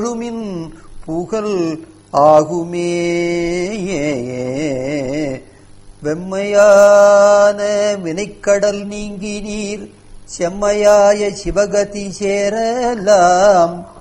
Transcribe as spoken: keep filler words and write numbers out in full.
எழுமின் புகழ் ஆகுமே. வெம்மையான வினைக்கடல் நீங்கி நீர் செம்மையாய சிவகதி சேரலாம்.